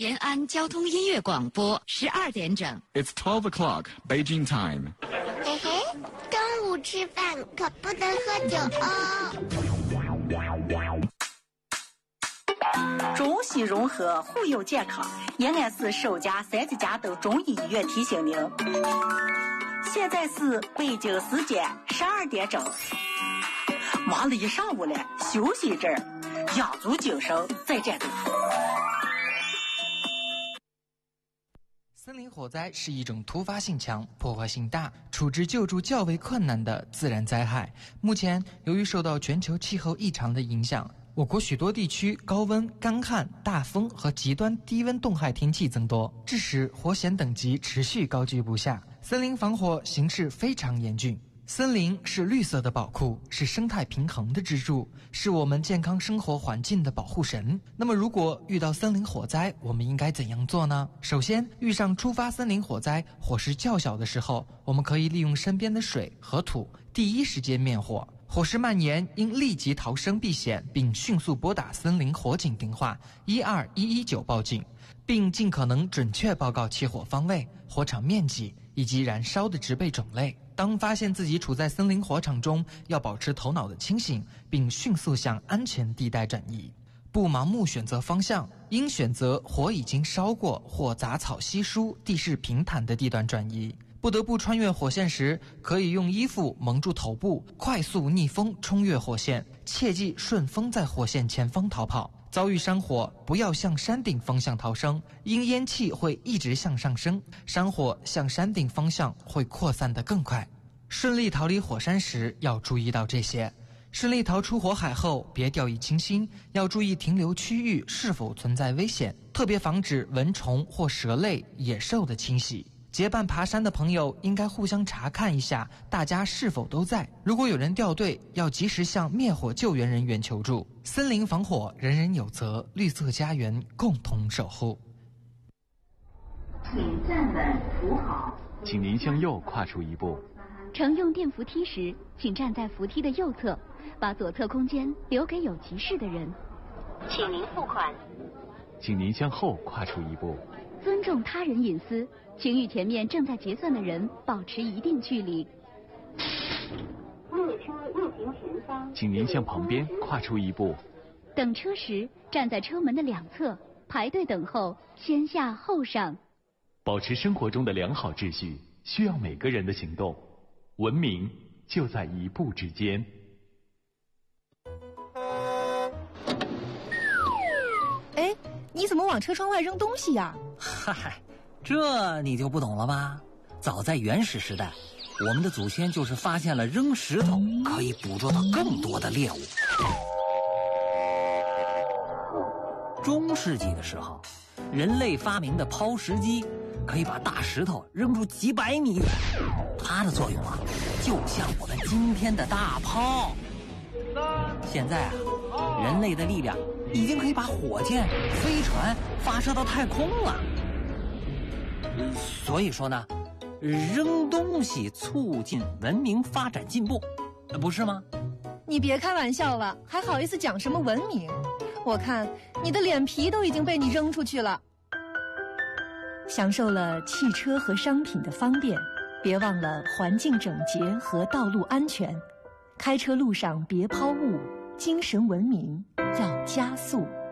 延安交通音乐广播12点整。 It's 12 o'clock, Beijing time. 嘿嘿，中午吃饭可不能喝酒哦。 中西融合，护佑健康。延安市首家3级甲等中医医院提醒您，现在是北京时间12点整。忙了一上午了，休息一阵儿，养足精神再战斗。 森林火灾是一种突发性强、破坏性大、处置救助较为困难的自然灾害。目前，由于受到全球气候异常的影响，我国许多地区高温、干旱、大风和极端低温冻害天气增多，致使火险等级持续高居不下，森林防火形势非常严峻。森林是绿色的宝库，是生态平衡的支柱，是我们健康生活环境的保护神。那么如果遇到森林火灾，我们应该怎样做呢？首先，遇上突发森林火灾，火势较小的时候，我们可以利用身边的水和土，第一时间灭火。火势蔓延，应立即逃生避险，并迅速拨打森林火警电话12119报警，并尽可能准确报告起火方位、火场面积以及燃烧的植被种类。当发现自己处在森林火场中，要保持头脑的清醒，并迅速向安全地带转移，不盲目选择方向，应选择火已经烧过或杂草稀疏、地势平坦的地段转移。不得不穿越火线时，可以用衣服蒙住头部，快速逆风冲越火线，切忌顺风在火线前方逃跑。遭遇山火，不要向山顶方向逃生，因烟气会一直向上升，山火向山顶方向会扩散得更快。顺利逃离火山时要注意到这些。顺利逃出火海后，别掉以轻心，要注意停留区域是否存在危险，特别防止蚊虫或蛇类、野兽的侵袭。结伴爬山的朋友应该互相查看一下大家是否都在，如果有人掉队，要及时向灭火救援人员求助。森林防火，人人有责，绿色家园共同守护。 请站稳扶好， 请您向右跨出一步。 乘用电扶梯时，请站在扶梯的右侧，把左侧空间留给有急事的人。 请您付款。 请您向后跨出一步。 尊重他人隐私，请与前面正在结算的人保持一定距离。 列车运行前方， 请您向旁边跨出一步。 等车时，站在车门的两侧，排队等候，先下后上。 保持生活中的良好秩序，需要每个人的行动。文明就在一步之间。 哎，你怎么往车窗外扔东西呀？ 嗨，这你就不懂了吧？早在原始时代，我们的祖先就是发现了扔石头可以捕捉到更多的猎物。中世纪的时候，人类发明的抛石机可以把大石头扔出几百米远，它的作用啊，就像我们今天的大炮。现在啊，人类的力量已经可以把火箭、飞船发射到太空了。所以说呢，扔东西促进文明发展进步，不是吗？ 你别开玩笑了，还好意思讲什么文明？我看你的脸皮都已经被你扔出去了。享受了汽车和商品的方便，别忘了环境整洁和道路安全。开车路上别抛物，精神文明要加速。